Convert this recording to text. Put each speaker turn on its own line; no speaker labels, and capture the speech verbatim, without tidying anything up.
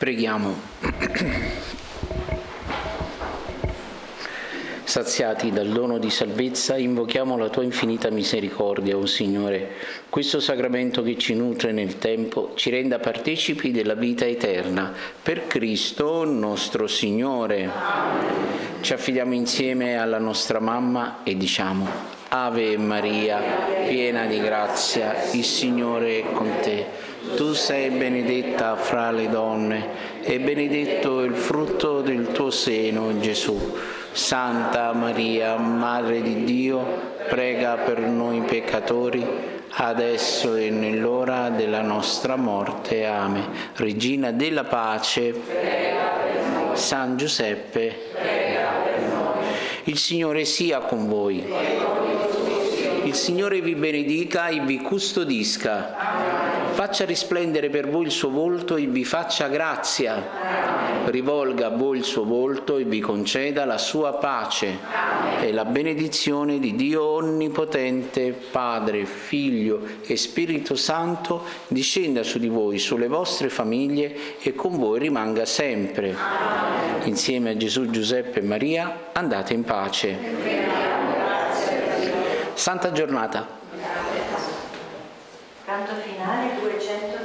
Preghiamo. Saziati dal dono di salvezza, invochiamo la tua infinita misericordia, o Signore. Questo sacramento che ci nutre nel tempo ci renda partecipi della vita eterna. Per Cristo nostro Signore. Ci affidiamo insieme alla nostra mamma e diciamo: Ave Maria, piena di grazia, il Signore è con te. Tu sei benedetta fra le donne e benedetto il frutto del tuo seno, Gesù. Santa Maria, Madre di Dio, prega per noi peccatori, adesso e nell'ora della nostra morte. Amen. Regina della pace, San Giuseppe, il Signore sia con voi. Il Signore vi benedica e vi custodisca. Faccia risplendere per voi il suo volto e vi faccia grazia. Rivolga a voi il suo volto e vi conceda la sua pace. E la benedizione di Dio Onnipotente, Padre, Figlio e Spirito Santo, discenda su di voi, sulle vostre famiglie e con voi rimanga sempre. Insieme a Gesù, Giuseppe e Maria, andate in pace. Santa giornata.
Canto finale duecento.